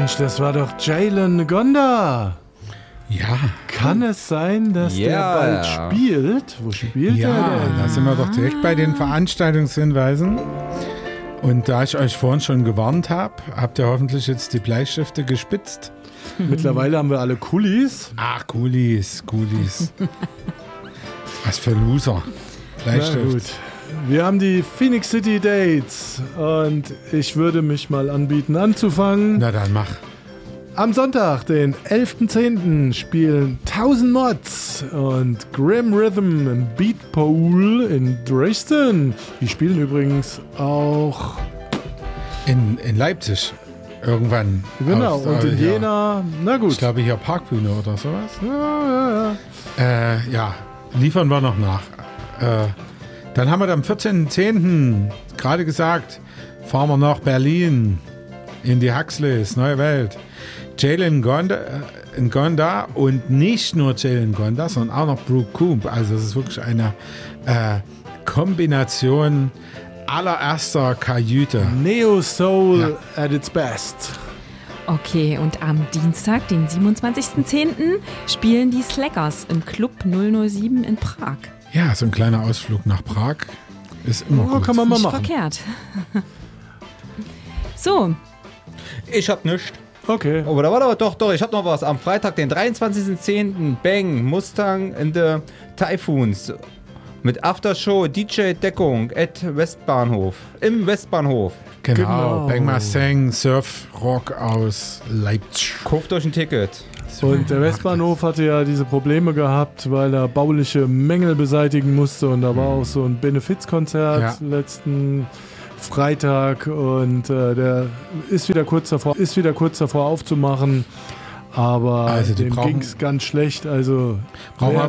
Mensch, das war doch Jalen Gonda. Ja. Kann es sein, dass der bald spielt? Wo spielt er denn? Da sind wir doch direkt bei den Veranstaltungshinweisen. Und da ich euch vorhin schon gewarnt habe, habt ihr hoffentlich jetzt die Bleistifte gespitzt. Mittlerweile haben wir alle Kulis. Ach, Kulis. Was für Loser. Bleistift. Na gut. Wir haben die Phoenix City Dates und ich würde mich mal anbieten, anzufangen. Na dann mach. Am Sonntag, den 11.10. spielen 1000 Mods und Grim Rhythm im Beat Pool in Dresden. Die spielen übrigens auch In Leipzig. Irgendwann. genau, und in Jena, na gut. Ich glaube hier Parkbühne oder sowas. Ja. Ja, liefern wir noch nach. Dann haben wir am 14.10. gerade gesagt, fahren wir nach Berlin in die Huxleys, Neue Welt. Jalen Gonda und nicht nur Jalen Gonda, sondern auch noch Brooke Coombe. Also es ist wirklich eine Kombination allererster Kajüte. Neo Soul at its best. Okay, und am Dienstag, den 27.10., spielen die Slackers im Club 007 in Prag. Ja, so ein kleiner Ausflug nach Prag ist immer gut. Kann man mal Nicht machen. verkehrt. So, Ich hab nichts. Okay. Aber da war doch, ich hab noch was. Am Freitag, den 23.10. Bang, Mustang in the Typhoons. Mit Aftershow, DJ-Deckung at Westbahnhof. Im Westbahnhof. Genau, Bang Mustang, Surf-Rock aus Leipzig. Kauft euch ein Ticket. Und der Westbahnhof hatte ja diese Probleme gehabt, weil er bauliche Mängel beseitigen musste. Und da war auch so ein Benefizkonzert letzten Freitag. Und der ist wieder kurz davor aufzumachen. Aber Also dem ging es ganz schlecht. Also brauchen wir